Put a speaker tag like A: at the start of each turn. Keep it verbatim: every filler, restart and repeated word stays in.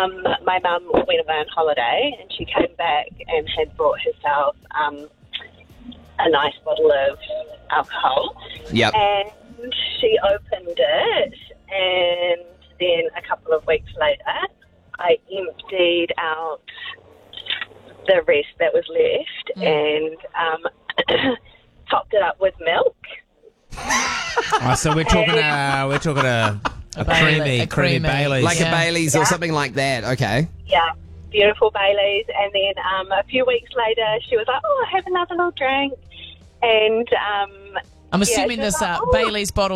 A: um, my mum went away on holiday and she came back and had brought herself um, a nice bottle of alcohol.
B: Yep.
A: And she opened it, and then a couple of weeks later, I emptied out the rest that was left mm. and um, topped it up with milk.
C: Oh, so we're talking uh, we're talking a, a, a creamy,
D: Bailey, a
C: creamy
D: creamy.
C: Baileys.
B: Like
D: Yeah.
B: a Bailey's
A: Yeah.
B: or something like that. Okay.
A: Yeah, beautiful Baileys. And then um, a few weeks later, she was like, oh, have another little drink. And um,
D: I'm
A: yeah,
D: assuming
A: she was
D: this
A: like,
D: uh,
A: "Oh."
D: Bailey's bottle